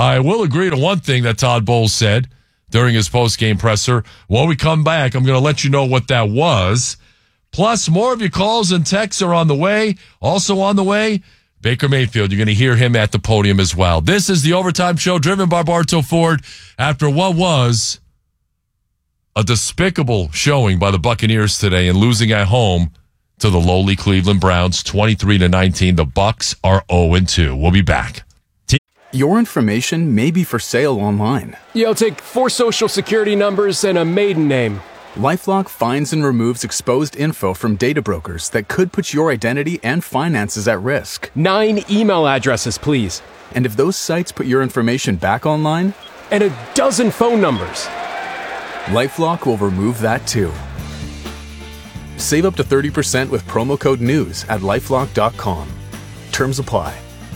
I will agree to one thing that Todd Bowles said during his post-game presser. When we come back, I'm going to let you know what that was. Plus, more of your calls and texts are on the way. Also on the way, Baker Mayfield. You're going to hear him at the podium as well. This is the Overtime Show driven by Bartow Ford after what was a despicable showing by the Buccaneers today and losing at home to the lowly Cleveland Browns 23-19. The Bucs are 0-2. We'll be back. Your information may be for sale online. Yeah, I'll take 4 social security numbers and a maiden name. LifeLock finds and removes exposed info from data brokers that could put your identity and finances at risk. 9 email addresses, please. And if those sites put your information back online? And a dozen phone numbers. LifeLock will remove that too. Save up to 30% with promo code NEWS at LifeLock.com. Terms apply.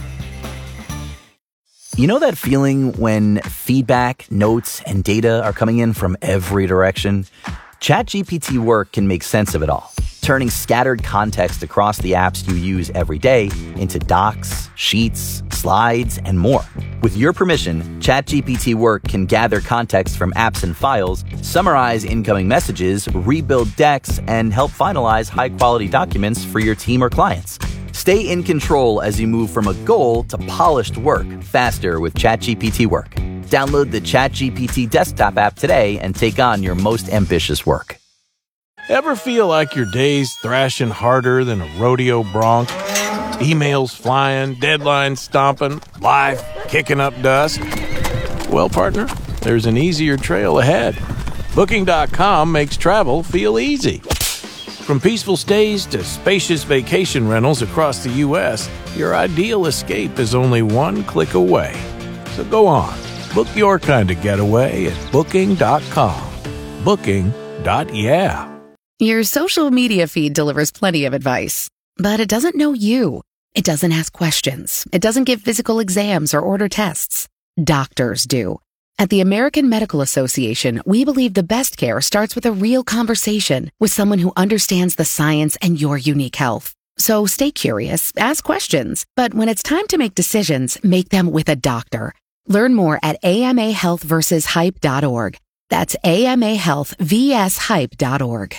You know that feeling when feedback, notes, and data are coming in from every direction? ChatGPT Work can make sense of it all, turning scattered context across the apps you use every day into docs, sheets, slides, and more. With your permission, ChatGPT Work can gather context from apps and files, summarize incoming messages, rebuild decks, and help finalize high-quality documents for your team or clients. Stay in control as you move from a goal to polished work faster with ChatGPT Work. Download the ChatGPT desktop app today and take on your most ambitious work. Ever feel like your day's thrashing harder than a rodeo bronc? Emails flying, deadlines stomping, life kicking up dust? Well, partner, there's an easier trail ahead. Booking.com makes travel feel easy. From peaceful stays to spacious vacation rentals across the U.S., your ideal escape is only one click away. So go on, book your kind of getaway at Booking.com. Booking.yeah. Your social media feed delivers plenty of advice, but it doesn't know you. It doesn't ask questions. It doesn't give physical exams or order tests. Doctors do. At the American Medical Association, we believe the best care starts with a real conversation with someone who understands the science and your unique health. So stay curious, ask questions, but when it's time to make decisions, make them with a doctor. Learn more at amahealthversushype.org. That's amahealthvshype.org.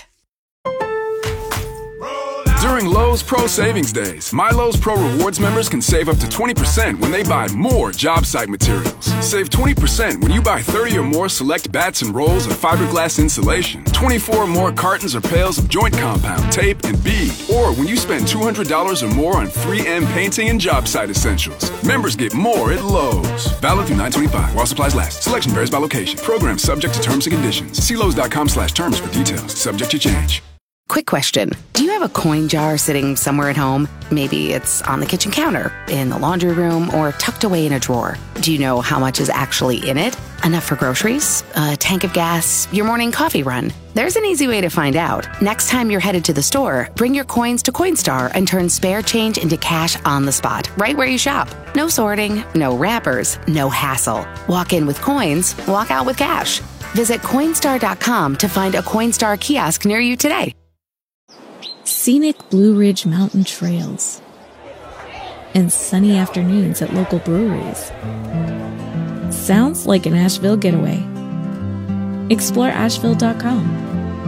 During Lowe's Pro Savings Days, My Lowe's Pro Rewards members can save up to 20% when they buy more job site materials. Save 20% when you buy 30 or more select bats and rolls of fiberglass insulation, 24 or more cartons or pails of joint compound, tape, and bead, or when you spend $200 or more on 3M painting and job site essentials. Members get more at Lowe's. Valid through 9/25 while supplies last. Selection varies by location. Program subject to terms and conditions. See Lowe's.com/terms for details. Subject to change. Quick question. Do you have a coin jar sitting somewhere at home? Maybe it's on the kitchen counter, in the laundry room, or tucked away in a drawer. Do you know how much is actually in it? Enough for groceries? A tank of gas? Your morning coffee run? There's an easy way to find out. Next time you're headed to the store, bring your coins to Coinstar and turn spare change into cash on the spot, right where you shop. No sorting, no wrappers, no hassle. Walk in with coins, walk out with cash. Visit Coinstar.com to find a Coinstar kiosk near you today. Scenic Blue Ridge Mountain trails, and sunny afternoons at local breweries. Sounds like an Asheville getaway. Explore Asheville.com.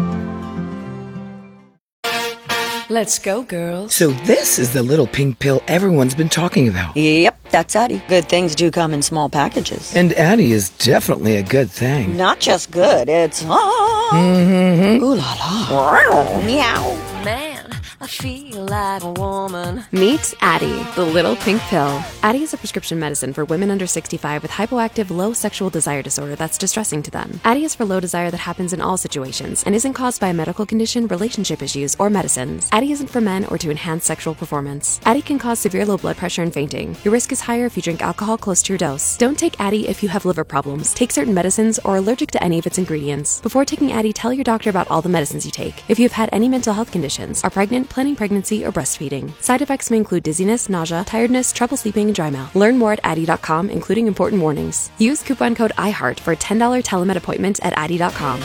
Let's go, girls. So this is the little pink pill everyone's been talking about. Yep, that's Addie. Good things do come in small packages. And Addie is definitely a good thing. Not just good, it's... Mm-hmm. Ooh la la. Meow. Man, I feel like a woman. Meet Addie, the little pink pill. Addie is a prescription medicine for women under 65 with hypoactive low sexual desire disorder that's distressing to them. Addie is for low desire that happens in all situations and isn't caused by a medical condition, relationship issues, or medicines. Addie isn't for men or to enhance sexual performance. Addie can cause severe low blood pressure and fainting. Your risk is higher if you drink alcohol close to your dose. Don't take Addie if you have liver problems, take certain medicines, or are allergic to any of its ingredients. Before taking Addie, tell your doctor about all the medicines you take. If you've had any mental health conditions, are pregnant, planning pregnancy, or breastfeeding. Side effects may include dizziness, nausea, tiredness, trouble sleeping, and dry mouth. Learn more at Addie.com, including important warnings. Use coupon code IHEART for a $10 telemed appointment at Addie.com.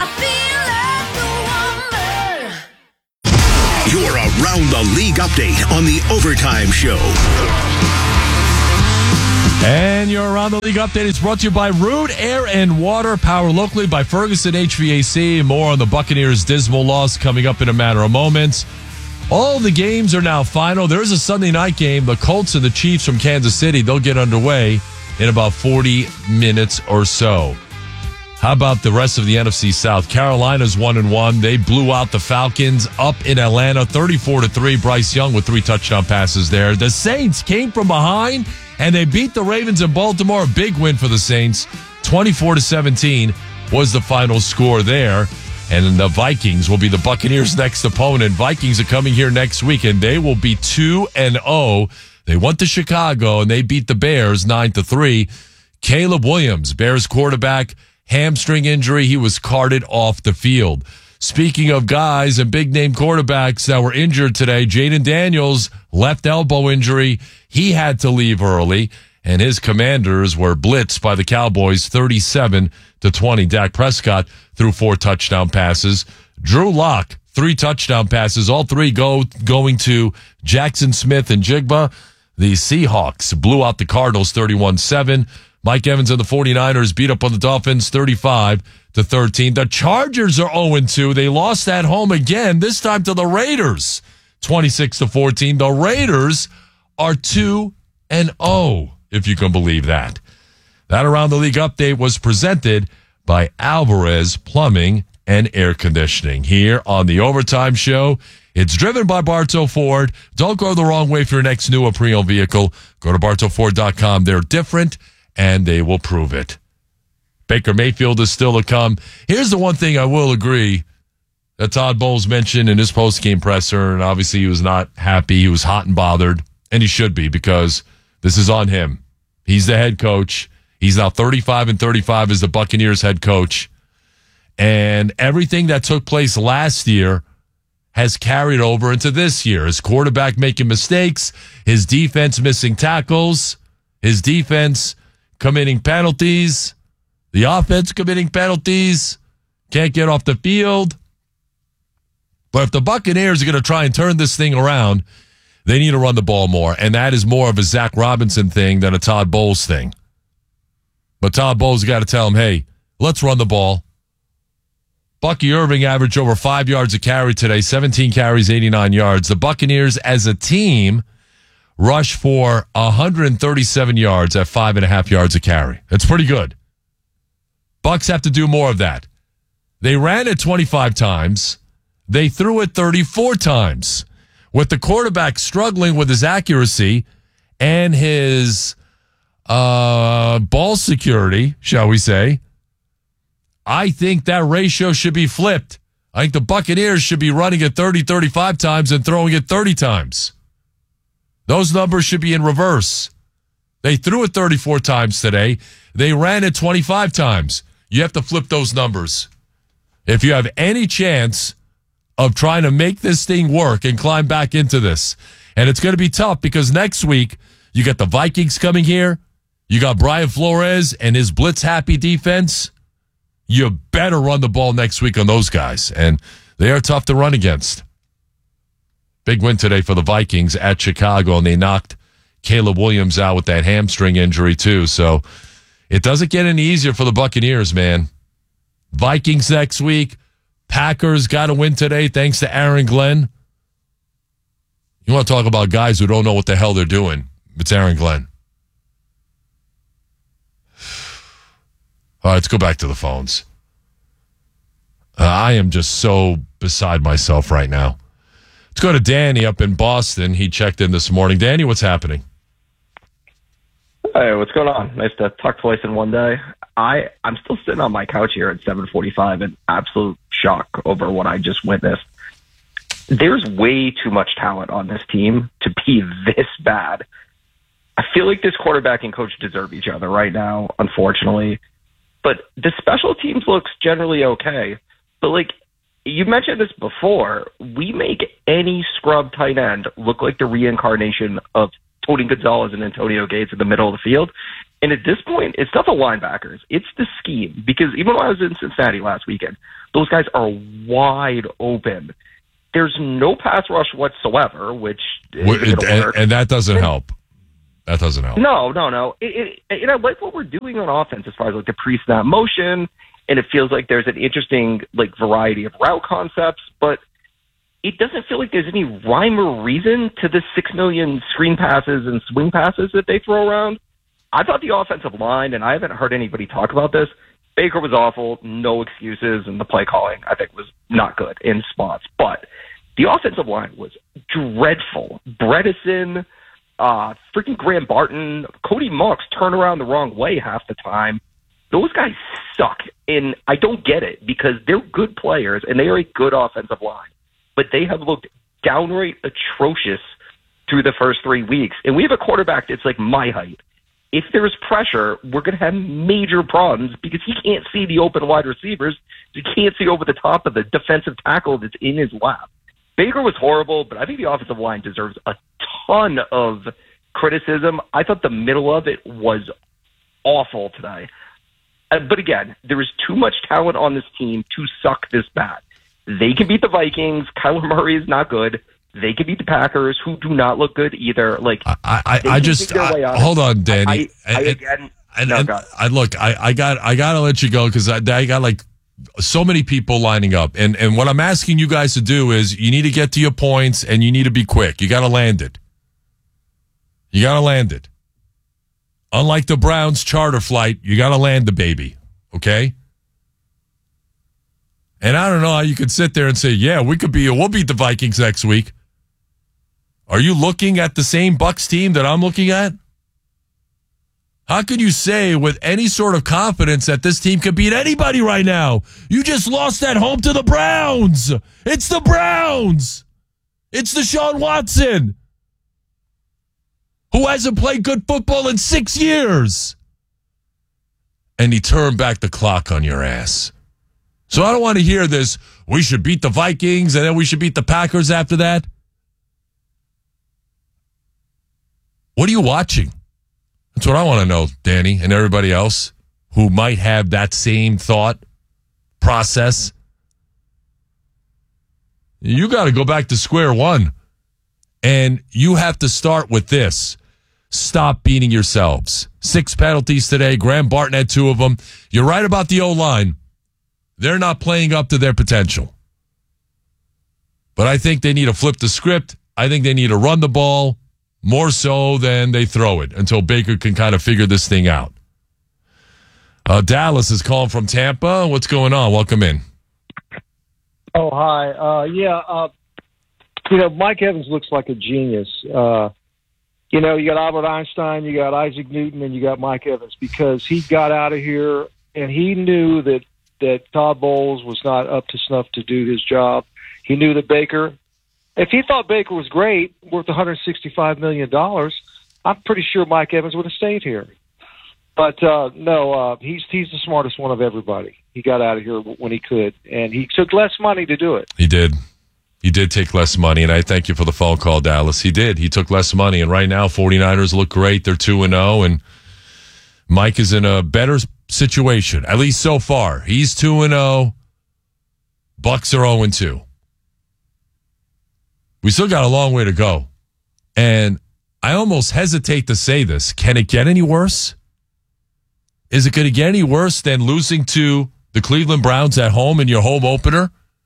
Your Around the League update on the Overtime Show. And your Around the League update is brought to you by Root Air and Water, powered locally by Ferguson HVAC. More on the Buccaneers' dismal loss coming up in a matter of moments. All the games are now final. There is a Sunday night game. The Colts and the Chiefs from Kansas City, they'll get underway in about 40 minutes or so. How about the rest of the NFC South? Carolina's 1-1. They blew out the Falcons up in Atlanta, 34-3. Bryce Young with 3 touchdown passes there. The Saints came from behind, and they beat the Ravens in Baltimore. A big win for the Saints. 24-17 was the final score there. And the Vikings will be the Buccaneers' next opponent. Vikings are coming here next week, and they will be 2-0. They went to Chicago, and they beat the Bears 9-3. Caleb Williams, Bears quarterback, hamstring injury. He was carted off the field. Speaking of guys and big-name quarterbacks that were injured today, Jaden Daniels, left elbow injury. He had to leave early, and his Commanders were blitzed by the Cowboys 37-20. Dak Prescott threw 4 touchdown passes. Drew Lock, 3 touchdown passes, all 3 going to Jackson Smith and Jigba. The Seahawks blew out the Cardinals 31-7. Mike Evans and the 49ers beat up on the Dolphins 35-13. The Chargers are 0-2. They lost at home again, this time to the Raiders, 26-14. The Raiders are 2-0, if you can believe that. That Around the League update was presented by Alvarez Plumbing and Air Conditioning here on the Overtime Show. It's driven by Bartow Ford. Don't go the wrong way for your next new or pre-owned vehicle. Go to BartowFord.com. They're different, and they will prove it. Baker Mayfield is still to come. Here's the one thing I will agree that Todd Bowles mentioned in his post-game presser, and obviously he was not happy. He was hot and bothered, and he should be, because this is on him. He's the head coach. He's now 35-35 as the Buccaneers head coach. And everything that took place last year has carried over into this year. His quarterback making mistakes, his defense missing tackles, his defense committing penalties, the offense committing penalties, can't get off the field. But if the Buccaneers are going to try and turn this thing around, they need to run the ball more. And that is more of a Zach Robinson thing than a Todd Bowles thing. But Todd Bowles got to tell him, hey, let's run the ball. Bucky Irving averaged over 5 yards a carry today, 17 carries, 89 yards. The Buccaneers as a team rushed for 137 yards at 5.5 yards a carry. That's pretty good. Bucs have to do more of that. They ran it 25 times. They threw it 34 times. With the quarterback struggling with his accuracy and his ball security, shall we say, I think that ratio should be flipped. I think the Buccaneers should be running it 30, 35 times and throwing it 30 times. Those numbers should be in reverse. They threw it 34 times today. They ran it 25 times. You have to flip those numbers. If you have any chance of trying to make this thing work and climb back into this. And it's going to be tough because next week you got the Vikings coming here. You got Brian Flores and his blitz-happy defense. You better run the ball next week on those guys. And they are tough to run against. Big win today for the Vikings at Chicago, and they knocked Caleb Williams out with that hamstring injury too. So it doesn't get any easier for the Buccaneers, man. Vikings next week. Packers got to win today thanks to Aaron Glenn. You want to talk about guys who don't know what the hell they're doing. It's Aaron Glenn. All right, let's go back to the phones. I am just so beside myself right now. Let's go to Danny up in Boston. He checked in this morning. Danny, what's happening? Hey, what's going on? Nice to talk twice in one day. I'm still sitting on my couch here at 7:45 in absolute shock over what I just witnessed. There's way too much talent on this team to be this bad. I feel like this quarterback and coach deserve each other right now, unfortunately. But the special teams looks generally okay. But, like, you mentioned this before. We make any scrub tight end look like the reincarnation of Tony Gonzalez and Antonio Gates in the middle of the field. And at this point, it's not the linebackers. It's the scheme. Because even when I was in Cincinnati last weekend, those guys are wide open. There's no pass rush whatsoever, which isn't gonna work. And that doesn't help. That doesn't help. No. I like what we're doing on offense as far as like the pre-snap motion, and it feels like there's an interesting like variety of route concepts, but it doesn't feel like there's any rhyme or reason to the 6 million screen passes and swing passes that they throw around. I thought the offensive line, and I haven't heard anybody talk about this, Baker was awful, no excuses, and the play calling, I think, was not good in spots. But the offensive line was dreadful. Bredesen, freaking Graham Barton, Cody Marks turn around the wrong way half the time. Those guys suck, and I don't get it because they're good players, and they are a good offensive line. But they have looked downright atrocious through the first 3 weeks. And we have a quarterback that's like my height. If there's pressure, we're going to have major problems because he can't see the open wide receivers. He can't see over the top of the defensive tackle that's in his lap. Baker was horrible, but I think the offensive line deserves a ton of criticism. I thought the middle of it was awful today. But again, there is too much talent on this team to suck this bad. They can beat the Vikings. Kyler Murray is not good. They can beat the Packers, who do not look good either. Like hold on, Danny. I gotta let you go because I got like so many people lining up, and what I'm asking you guys to do is you need to get to your points and you need to be quick. You got to land it. Unlike the Browns charter flight, you got to land the baby. Okay. And I don't know how you could sit there and say, yeah, we'll beat the Vikings next week. Are you looking at the same Bucs team that I'm looking at? How can you say with any sort of confidence that this team can beat anybody right now? You just lost at home to the Browns. It's the Browns. It's Deshaun Watson, who hasn't played good football in 6 years. And he turned back the clock on your ass. So I don't want to hear this, we should beat the Vikings and then we should beat the Packers after that. What are you watching? That's what I want to know, Danny, and everybody else who might have that same thought process. You got to go back to square one. And you have to start with this. Stop beating yourselves. 6 penalties today. Graham Barton had 2 of them. You're right about the O-line. They're not playing up to their potential. But I think they need to flip the script. I think they need to run the ball more so than they throw it until Baker can kind of figure this thing out. Dallas is calling from Tampa. What's going on? Welcome in. Oh, hi. Mike Evans looks like a genius. You got Albert Einstein, you got Isaac Newton, and you got Mike Evans because he got out of here and he knew that Todd Bowles was not up to snuff to do his job. He knew that Baker, if he thought Baker was great, worth $165 million, I'm pretty sure Mike Evans would have stayed here. But he's the smartest one of everybody. He got out of here when he could, and he took less money to do it. He did. He did take less money, and I thank you for the phone call, Dallas. He did. He took less money, and right now 49ers look great. They're 2-0, and Mike is in a better situation, at least so far. He's 2-0. Bucs are 0-2. We still got a long way to go. And I almost hesitate to say this. Can it get any worse? Is it going to get any worse than losing to the Cleveland Browns at home in your home opener?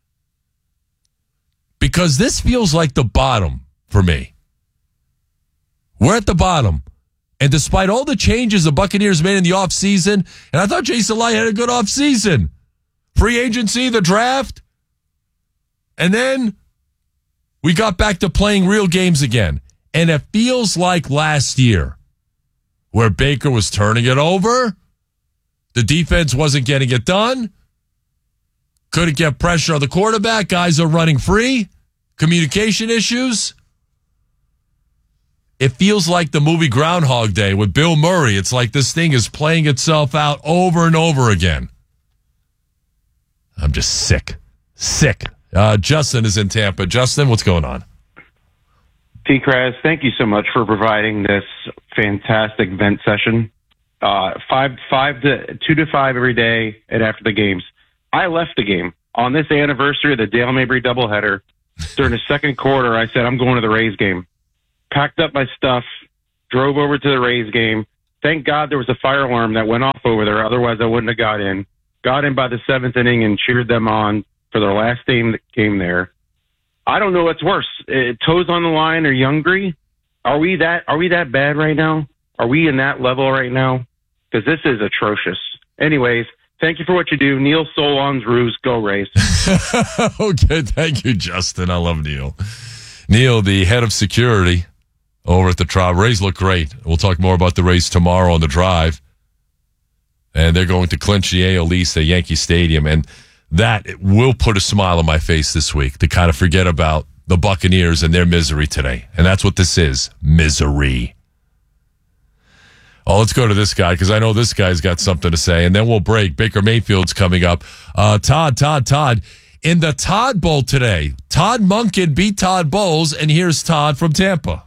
Because this feels like the bottom for me. We're at the bottom. And despite all the changes the Buccaneers made in the offseason, and I thought Jason Light had a good offseason. Free agency, the draft. And then we got back to playing real games again. And it feels like last year, where Baker was turning it over. The defense wasn't getting it done. Couldn't get pressure on the quarterback. Guys are running free. Communication issues. It feels like the movie Groundhog Day with Bill Murray. It's like this thing is playing itself out over and over again. I'm just sick. Justin is in Tampa. Justin, what's going on? T-Kraz, thank you so much for providing this fantastic vent session. 2 to 5 every day and after the games. I left the game on this anniversary of the Dale Mabry doubleheader. During the second quarter, I said, I'm going to the Rays game. Packed up my stuff drove over to the Rays game. Thank God there was a fire alarm that went off over there. Otherwise, I wouldn't have got in. Got in by the 7th inning and cheered them on for their last game there. I don't know what's worse, toes on the line or Youngry. Are we that bad right now? Are we in that level right now? Because this is atrocious. Anyways, thank you for what you do. Neil Solon's Ruse. Go Rays. Okay, thank you, Justin. I love Neil. Neil, the head of security over at the Tribe. Rays look great. We'll talk more about the Rays tomorrow on the Drive. And they're going to clinch the AL East at Yankee Stadium. And that will put a smile on my face this week to kind of forget about the Buccaneers and their misery today. And that's what this is, misery. Oh, let's go to this guy because I know this guy's got something to say. And then we'll break. Baker Mayfield's coming up. Todd. In the Todd Bowl today, Todd Monken beat Todd Bowles. And here's Todd from Tampa.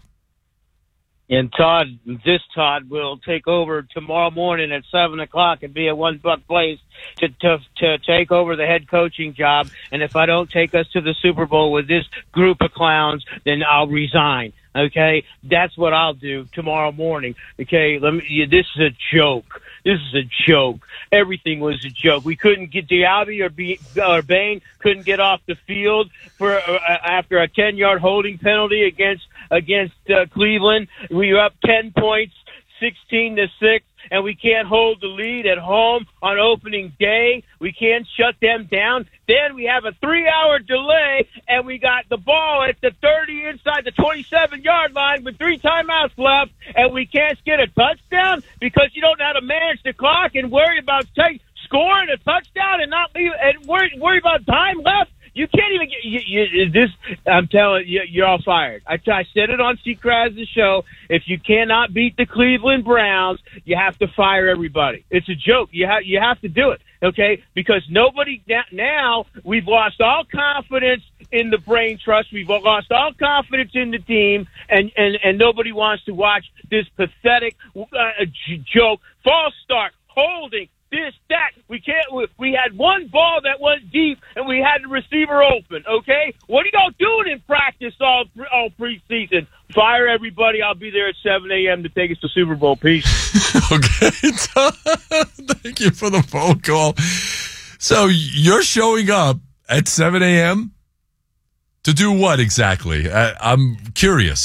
And this Todd will take over tomorrow morning at 7 o'clock and be at One Buck Place to take over the head coaching job. And if I don't take us to the Super Bowl with this group of clowns, then I'll resign. Okay, that's what I'll do tomorrow morning. Okay, this is a joke. This is a joke. Everything was a joke. We couldn't get Diaby or Bain couldn't get off the field for after a 10-yard holding penalty against Cleveland. We were up 10 points, 16-6. And we can't hold the lead at home on opening day. We can't shut them down. Then we have a 3-hour delay, and we got the ball at the 30 inside the 27-yard line with 3 timeouts left, and we can't get a touchdown because you don't know how to manage the clock and worry about scoring a touchdown and not leave and worry about time left. You can't even get this. I'm telling you, you're all fired. I said it on Seacrest's show. If you cannot beat the Cleveland Browns, you have to fire everybody. It's a joke. You have to do it, okay? Because nobody now we've lost all confidence in the brain trust. We've lost all confidence in the team, and nobody wants to watch this pathetic joke. False start, holding. This, that, we had one ball that went deep and we had the receiver open, okay? What are y'all doing in practice all preseason? Fire everybody. I'll be there at 7 a.m. to take us to Super Bowl. Peace. Okay. Thank you for the phone call. So you're showing up at 7 a.m. to do what exactly? I'm curious,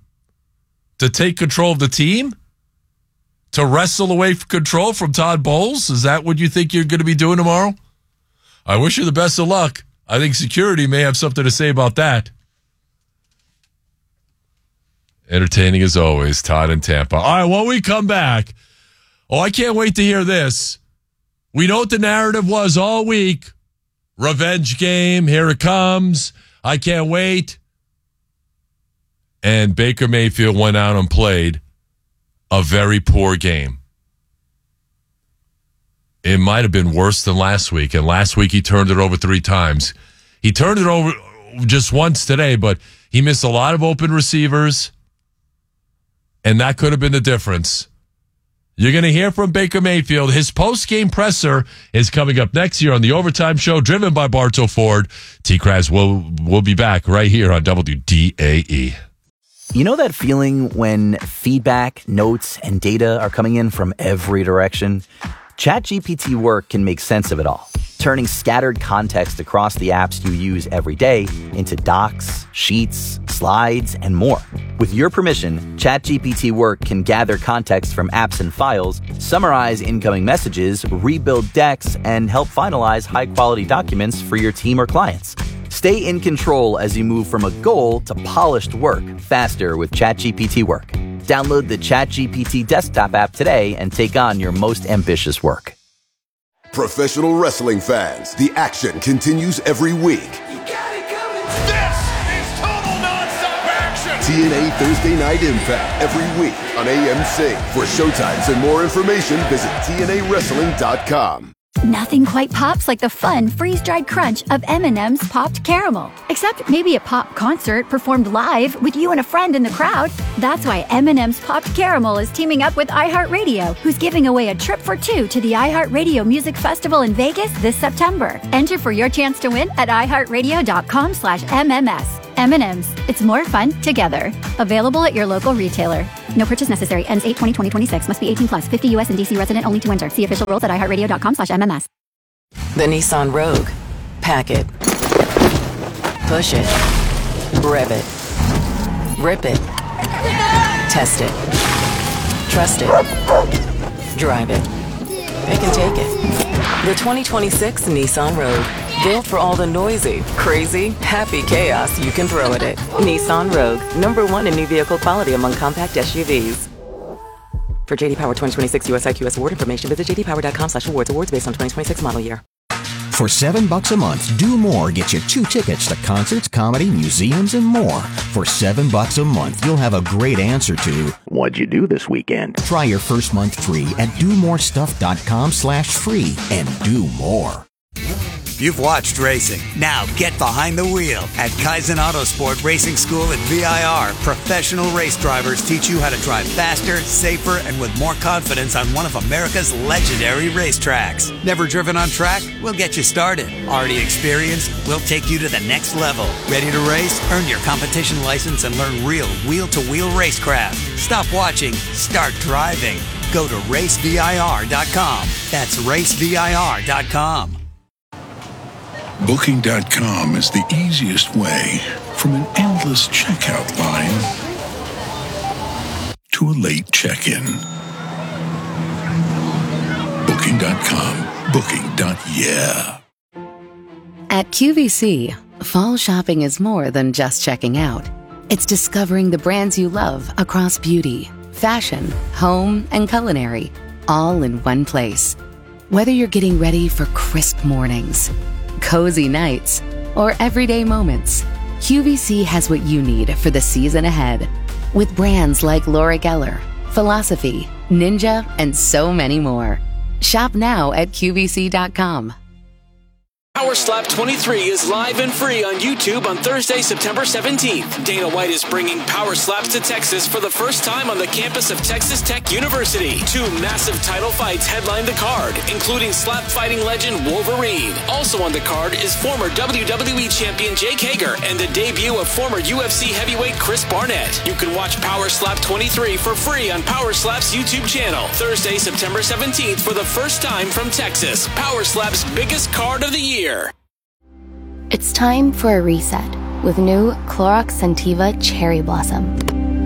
to take control of the team? To wrestle away control from Todd Bowles? Is that what you think you're going to be doing tomorrow? I wish you the best of luck. I think security may have something to say about that. Entertaining as always, Todd in Tampa. All right, when we come back, I can't wait to hear this. We know what the narrative was all week. Revenge game, here it comes. I can't wait. And Baker Mayfield went out and played a very poor game. It might have been worse than last week. And last week he turned it over 3 times. He turned it over just once today, but he missed a lot of open receivers. And that could have been the difference. You're going to hear from Baker Mayfield. His post-game presser is coming up next year on the Overtime Show, driven by Bartow Ford. T-Kraz will be back right here on WDAE. You know that feeling when feedback, notes, and data are coming in from every direction? ChatGPT Work can make sense of it all, turning scattered context across the apps you use every day into docs, sheets, slides, and more. With your permission, ChatGPT Work can gather context from apps and files, summarize incoming messages, rebuild decks, and help finalize high-quality documents for your team or clients. Stay in control as you move from a goal to polished work faster with ChatGPT Work. Download the ChatGPT desktop app today and take on your most ambitious work. Professional wrestling fans, the action continues every week. This is total nonstop action! TNA Thursday Night Impact every week on AMC. For showtimes and more information, visit TNAWrestling.com. Nothing quite pops like the fun freeze-dried crunch of M&M's Popped Caramel. Except maybe a pop concert performed live with you and a friend in the crowd. That's why M&M's Popped Caramel is teaming up with iHeartRadio, who's giving away a trip for 2 to the iHeartRadio Music Festival in Vegas this September. Enter for your chance to win at iHeartRadio.com/MMS. M&M's. It's more fun together. Available at your local retailer. No purchase necessary. Ends 8/20/2026. Must be 18 plus. 50 U.S. and D.C. resident only to enter. See official rules at iHeartRadio.com/MMS. The Nissan Rogue. Pack it. Push it. Rev it. Rip it. Test it. Trust it. Drive it. It can take it. The 2026 Nissan Rogue. Built for all the noisy, crazy, happy chaos you can throw at it. Nissan Rogue. #1 in new vehicle quality among compact SUVs. For JD Power 2026 US IQS award information, visit jdpower.com/awards. Awards based on 2026 model year. For $7 a month, Do More gets you 2 tickets to concerts, comedy, museums, and more. For $7 a month, you'll have a great answer to, what'd you do this weekend? Try your first month free at domorestuff.com/free and do more. You've watched racing. Now get behind the wheel. At Kaizen Autosport Racing School at VIR, professional race drivers teach you how to drive faster, safer, and with more confidence on one of America's legendary racetracks. Never driven on track? We'll get you started. Already experienced? We'll take you to the next level. Ready to race? Earn your competition license and learn real wheel-to-wheel racecraft. Stop watching. Start driving. Go to racevir.com. That's racevir.com. Booking.com is the easiest way from an endless checkout line to a late check-in. Booking.com. Booking.yeah. At QVC, fall shopping is more than just checking out. It's discovering the brands you love across beauty, fashion, home, and culinary, all in one place. Whether you're getting ready for crisp mornings, cozy nights, or everyday moments, QVC has what you need for the season ahead. With brands like Laura Geller, Philosophy, Ninja, and so many more. Shop now at QVC.com. Power Slap 23 is live and free on YouTube on Thursday, September 17th. Dana White is bringing Power Slaps to Texas for the first time on the campus of Texas Tech University. 2 massive title fights headline the card, including slap fighting legend Wolverine. Also on the card is former WWE champion Jake Hager and the debut of former UFC heavyweight Chris Barnett. You can watch Power Slap 23 for free on Power Slap's YouTube channel. Thursday, September 17th for the first time from Texas. Power Slap's biggest card of the year. It's time for a reset with new Clorox Scentiva Cherry Blossom.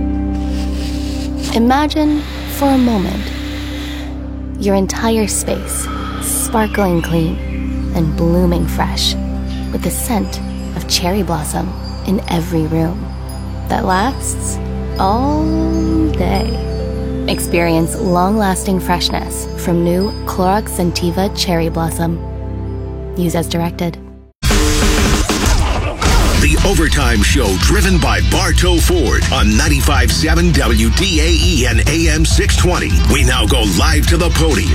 Imagine for a moment your entire space sparkling clean and blooming fresh with the scent of cherry blossom in every room that lasts all day. Experience long-lasting freshness from new Clorox Scentiva Cherry Blossom. Use as directed. The Overtime Show, driven by Bartow Ford on 95.7 WDAE and AM 620. We now go live to the podium.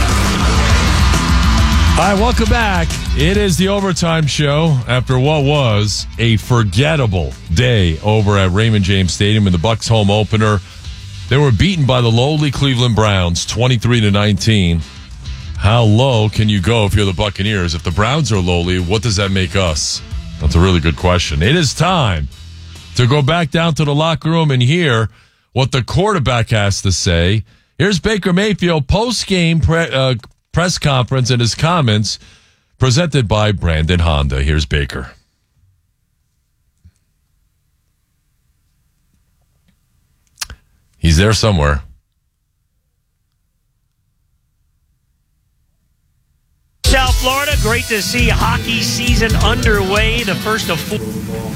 All right, welcome back. It is the Overtime Show after what was a forgettable day over at Raymond James Stadium in the Bucs home opener. They were beaten by the lowly Cleveland Browns, 23-19. How low can you go if you're the Buccaneers? If the Browns are lowly, what does that make us? That's a really good question. It is time to go back down to the locker room and hear what the quarterback has to say. Here's Baker Mayfield post-game press conference and his comments presented by Brandon Honda. Here's Baker. He's there somewhere. South Florida, great to see hockey season underway. The first of 4.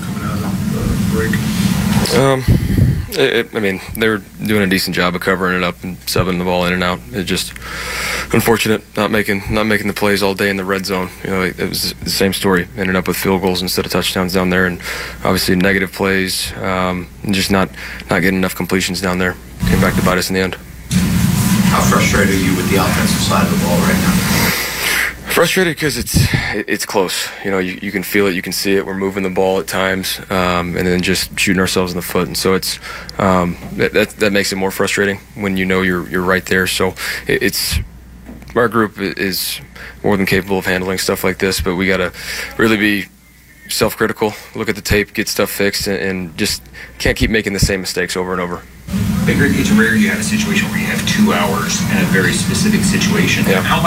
They were doing a decent job of covering it up and subbing the ball in and out. It's just unfortunate not making the plays all day in the red zone. You know, it was the same story. Ended up with field goals instead of touchdowns down there, and obviously negative plays. And just not getting enough completions down there. Came back to bite us in the end. How frustrated are you with the offensive side of the ball right now? Frustrated because it's close. You know, you can feel it, you can see it. We're moving the ball at times, and then just shooting ourselves in the foot. And so it's that makes it more frustrating when you know you're right there. So it's our group is more than capable of handling stuff like this, but we got to really be self-critical, look at the tape, get stuff fixed, and just can't keep making the same mistakes over and over. It's rare you have a situation where you have 2 hours in a very specific situation. Yeah. How much